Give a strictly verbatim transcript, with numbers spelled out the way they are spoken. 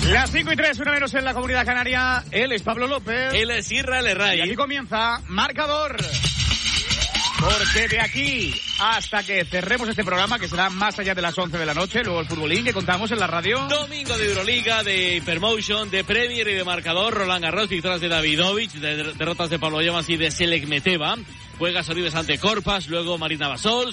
Las cinco y tres, una menos en la Comunidad Canaria. Él es Pablo López. Él es Irra Lerray. Y aquí comienza Marcador. Porque de aquí hasta que cerremos este programa, que será más allá de las once de la noche, luego el futbolín que contamos en la radio. Domingo de Euroliga, de Hypermotion, de Premier y de Marcador. Roland Garros, victorias de Davidovich, de derrotas de Pablo Llamas y de Selek Meteva. Juega Soribes ante Corpas, luego Marina Basol.